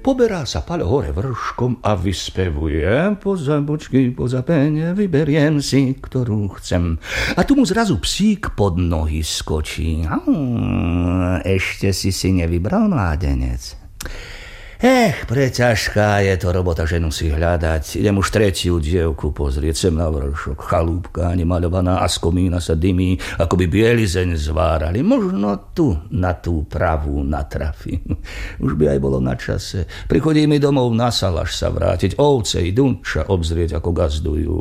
Poberá sa Paľo hore vrškom a vyspevuje: poza bočky, poza pene, vyberiem si, ktorú chcem. A tu mu zrazu psík pod nohy skočí. Ešte si nevybral, mládenec? Preťažká je to robota ženu si hľadať. Idem už tretiu dievku pozrieť sem na vršok. Chalúbka nemaľovaná a z komína sa dymí, ako by bielizeň zvárali. Možno tu na tú pravú natrafím. Už by aj bolo na čase. Prichodí mi domov na Salaš sa vrátiť. Ovce idú sa obzrieť, ako gazdujú.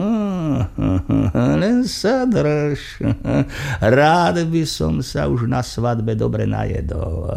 Len sa drž. Rád by som sa už na svadbe dobre najedol.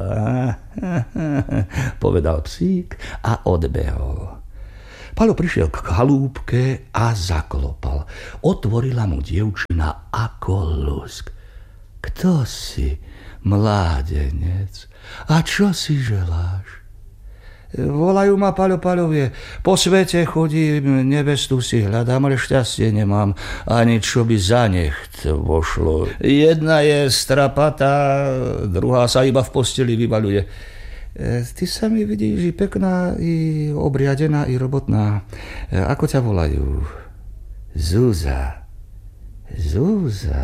Povedal psík a odbehol. Paľo prišiel k chalúbke a zaklopal. Otvorila mu dievčina ako lusk. Kto si, mládenec? A čo si želáš? Volajú ma Paľo Paľovie. Po svete chodím, nevestu si hľadám, ale šťastie nemám. Ani čo by za necht vošlo. Jedna je strapatá, druhá sa iba v posteli vyvaľuje. Ty sa mi vidíš i pekná, i obriadená, i robotná. Ako ťa volajú? Zúza. Zúza.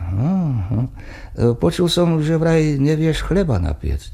Počul som, že vraj nevieš chleba napiecť.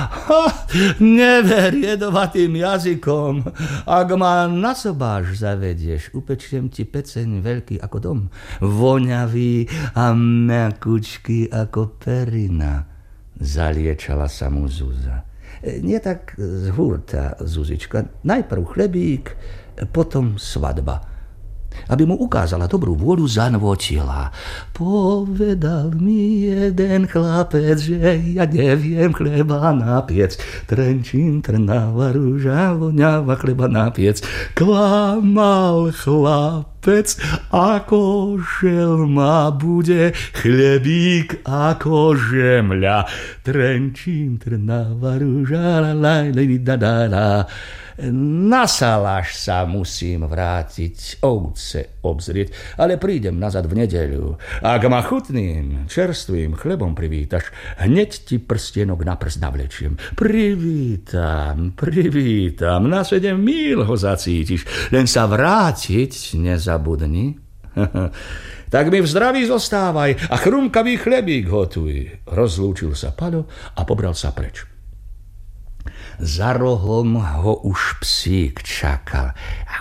Never jedovatým jazykom. Ak ma na sobáš zavedieš, upečiem ti peceň veľký ako dom, voňavý a mäkučký ako perina. Zaliečala sa mu Zúza. Nie tak z hurta, Zuzička. Najprv chlebík, potom svadba. Aby mu ukázala dobrú vôľu, zanvotila. Povedal mi jeden chlapec, že ja neviem chleba napiec. Trenčín, Trnava, Rúža, voňava chleba napiec. Klamal chlapec, ako želma bude, chlebík ako žemľa. Trenčín, Trnava, Rúža, la. Na Salaš sa musím vrátiť, ovce obzrieť, ale prídem nazad v nedeľu. Ak ma chutným, čerstvým chlebom privítaš, hneď ti prstienok na prst navlečiem. Privítam, na 7 míľ ho zacítiš, len sa vrátiť nezabudni. Tak mi v zdraví zostávaj a chrumkavý chlebík hotuj. Rozlúčil sa Paľo a pobral sa preč. Za rohom ho už psík čakal.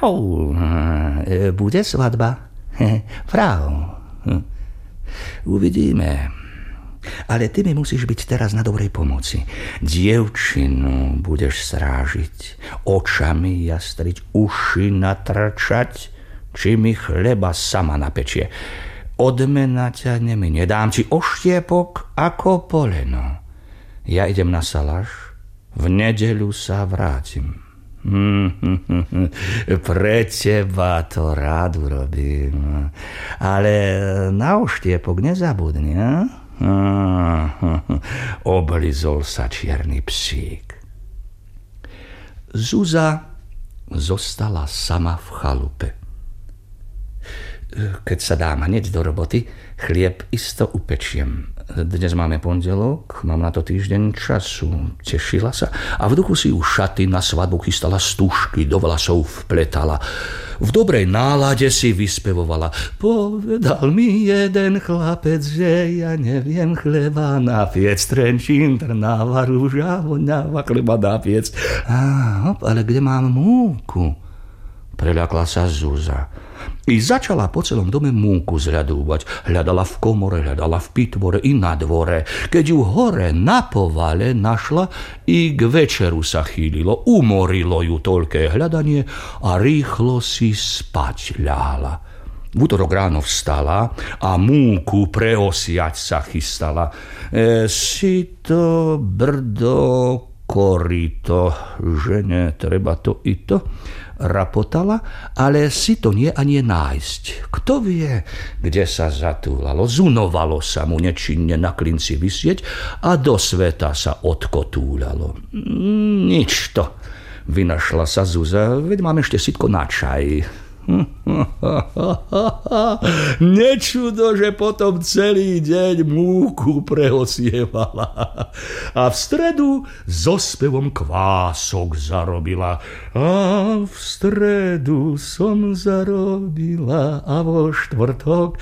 Bude svadba? Vrau. Uvidíme. Ale ty mi musíš byť teraz na dobrej pomoci. Dievčinu budeš strážiť, očami jastriť, uši natrčať, či mi chleba sama napečie. Odmena ťa neminie, dám ti oštiepok ako poleno. Ja idem na Salaš, v nedeľu sa vrátim. Pre teba to rád urobím. Ale na oštiepok nezabudni, Oblizol sa čierny psík. Zúza zostala sama v chalupe. Keď sa dám hneď do roboty, chlieb isto upečiem. Dnes máme pondelok, mám na to týždeň času. Tešila sa a v duchu si už šaty na svadbu chystala, stužky do vlasov vpletala. V dobrej nálade si vyspevovala. Povedal mi jeden chlapec, že ja neviem chleba napiec. Trenčín, Trnava, Rúža, voňava chleba napiec. Ale kde mám múku? Preľakla sa Zúza. I začala po celom dome múku zľadúvať. Hľadala v komore, hľadala v pitvore i na dvore. Keď ju hore na povale našla, i k večeru sa chýlilo. Umorilo ju toľké hľadanie a rýchlo si spať ľahla. V útorok ráno vstala a múku preosiať sa chystala. Sito, brdo, korito, že netreba to i to, rapotala, ale si to nie ani nájsť. Kto vie, kde sa zatúlalo, zunovalo sa mu nečinne na klinci visieť a do sveta sa odkotúľalo. Nič to, vynašla sa Zúza, veď mám ešte sitko na čaj. Nečudo, že potom celý deň múku prehosievala. A v stredu so spevom kvások zarobila. A v stredu som zarobila a vo štvrtok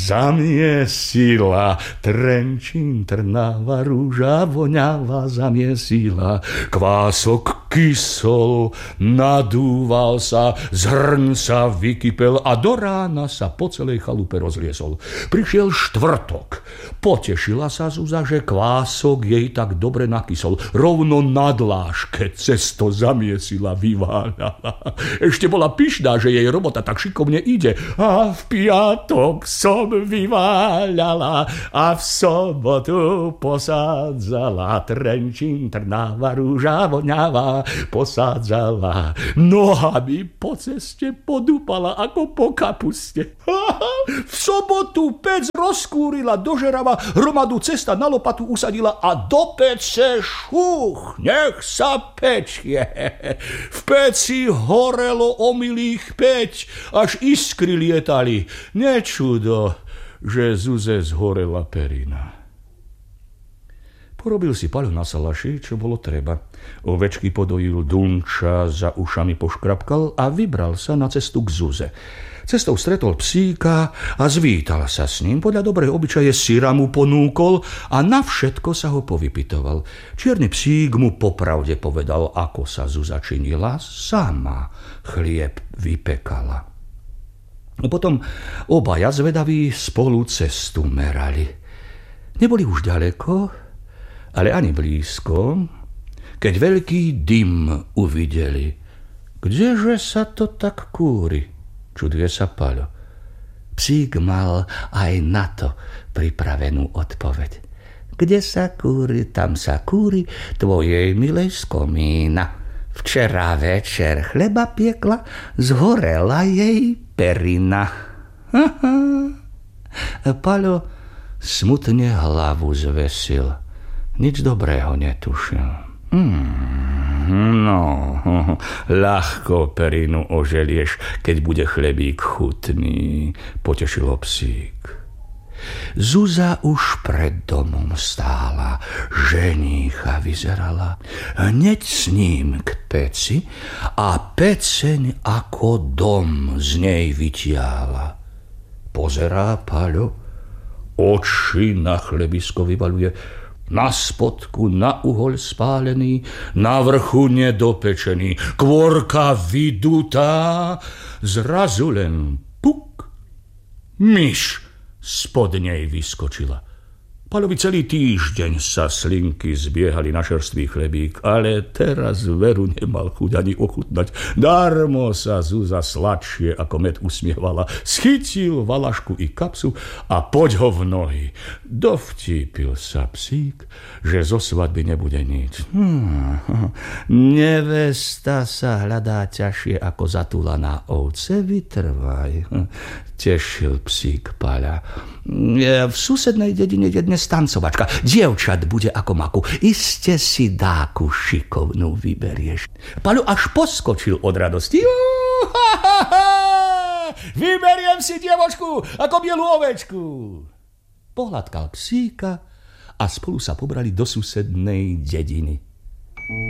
zamiesila. Trenčín, Trnava, rúža voňava zamiesila. Kvások kysol, nadúval sa, zhrň sa vykypel a do rána sa po celej chalupe rozliesol. Prišiel štvrtok. Potešila sa Zuza, že kvások jej tak dobre nakysol. Rovno na dláške cesto zamiesila, vyváľala. Ešte bola pyšná, že jej robota tak šikovne ide. A v piatok som vyváľala a v sobotu posádzala. Trenčín, Trnava, rúža voňava posádzala. Nohami po ceste podúpala ako po kapuste. V sobotu pec rozkúrila, dožerava, hromadu cesta na lopatu usadila a do pece šuch, nech sa pečie. V peci horelo omilých peť, až iskry lietali. Nečudo, že Zuze zhorela perina. Porobil si Paľo na salaši, čo bolo treba. Ovečky podojil, Dunča za ušami poškrapkal a vybral sa na cestu k Zuze. Cestou stretol psíka a zvítal sa s ním. Podľa dobrej obyčaje syra mu ponúkol a na všetko sa ho povypytoval. Čierny psík mu popravde povedal, ako sa Zuza činila, sama chlieb vypekala. Potom obaja zvedaví spolu cestu merali. Neboli už ďaleko, ale ani blízko, keď veľký dym uvideli. Kdeže sa to tak kúri? Čuduje sa Paľo. Psík mal aj na to pripravenú odpoveď. Kde sa kúri, tam sa kúri tvojej milej z komína. Včera večer chleba piekla, zhorela jej perina. Paľo smutne hlavu zvesil. Nič dobrého netušil. No, ľahko perinu oželieš, keď bude chlebík chutný, potešilo psík. Zuza už pred domom stála, ženícha vyzerala, hneď s ním k peci a peceň ako dom z nej vytiahla. Pozerá Paľo, oči na chlebisko vyvaľuje, na spodku, na uhoľ spálený, na vrchu nedopečený, kôrka vydutá, zrazu len puk, myš spod nej vyskočila. Paľovi celý týždeň sa slinky zbiehali na čerstvý chlebík, ale teraz veru nemal chuť ani ochutnať. Darmo sa Zuza sladšie ako med usmievala. Schytil valašku i kapsu a poď ho v nohy. Dovtípil sa psík, že zo svadby nebude nič. Nevesta sa hľadá ťažšie ako zatúlaná ovce, vytrvaj. Tešil psík Paľa. V susednej dedine je dnes tancovačka. Dievčat bude ako maku. Iste si dáku šikovnú vyberieš. Paľo až poskočil od radosti. Vyberiem si dievočku ako bielú ovečku. Pohľadkal psíka a spolu sa pobrali do susednej dediny.